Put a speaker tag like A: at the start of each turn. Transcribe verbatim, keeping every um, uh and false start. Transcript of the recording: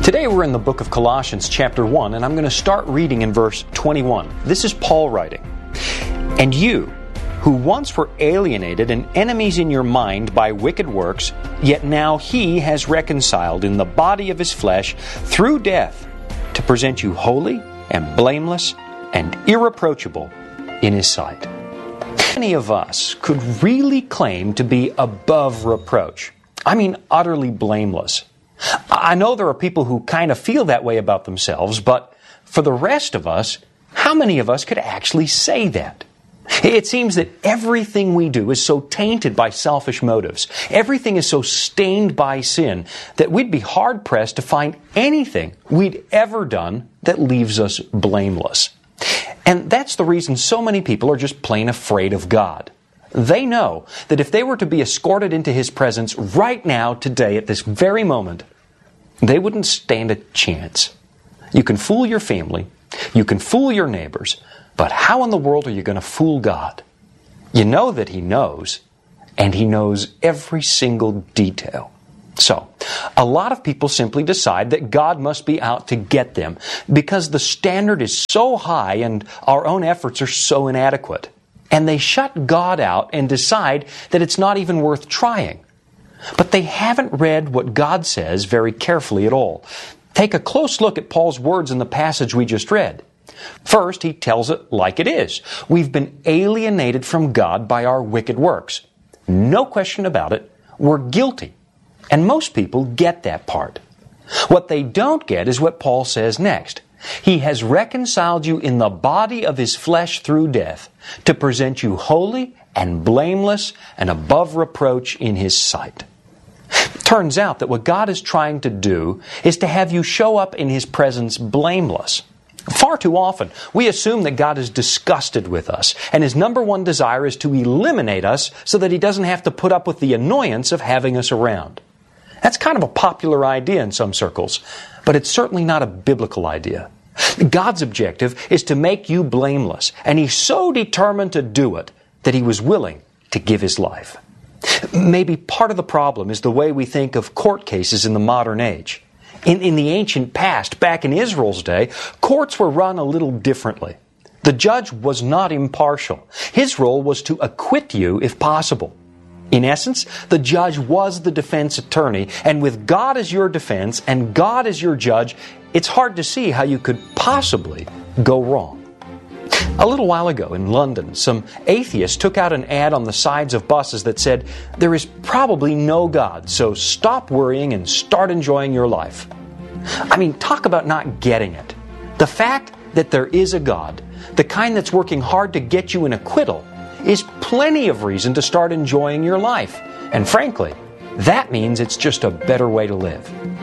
A: Today we're in the book of Colossians chapter one, and I'm going to start reading in verse twenty-one. This is Paul writing. And you, who once were alienated and enemies in your mind by wicked works, yet now he has reconciled in the body of his flesh through death to present you holy and blameless and irreproachable in his sight. Many of us could really claim to be above reproach. I mean, utterly blameless. I know there are people who kind of feel that way about themselves, but for the rest of us, how many of us could actually say that? It seems that everything we do is so tainted by selfish motives. Everything is so stained by sin that we'd be hard-pressed to find anything we'd ever done that leaves us blameless. And that's the reason so many people are just plain afraid of God. They know that if they were to be escorted into His presence right now, today, at this very moment, they wouldn't stand a chance. You can fool your family, you can fool your neighbors, but how in the world are you going to fool God? You know that He knows, and He knows every single detail. So, a lot of people simply decide that God must be out to get them because the standard is so high and our own efforts are so inadequate. And they shut God out and decide that it's not even worth trying. But they haven't read what God says very carefully at all. Take a close look at Paul's words in the passage we just read. First, he tells it like it is. We've been alienated from God by our wicked works. No question about it, we're guilty. And most people get that part. What they don't get is what Paul says next. He has reconciled you in the body of His flesh through death to present you holy and blameless and above reproach in His sight. Turns out that what God is trying to do is to have you show up in His presence blameless. Far too often, we assume that God is disgusted with us, and His number one desire is to eliminate us so that He doesn't have to put up with the annoyance of having us around. That's kind of a popular idea in some circles, but it's certainly not a biblical idea. God's objective is to make you blameless, and He's so determined to do it that He was willing to give His life. Maybe part of the problem is the way we think of court cases in the modern age. In, in the ancient past, back in Israel's day, courts were run a little differently. The judge was not impartial. His role was to acquit you if possible. In essence, the judge was the defense attorney, and with God as your defense and God as your judge, it's hard to see how you could possibly go wrong. A little while ago in London, some atheists took out an ad on the sides of buses that said, "There is probably no God, so stop worrying and start enjoying your life." I mean, talk about not getting it. The fact that there is a God, the kind that's working hard to get you an acquittal, is plenty of reason to start enjoying your life. And frankly, that means it's just a better way to live.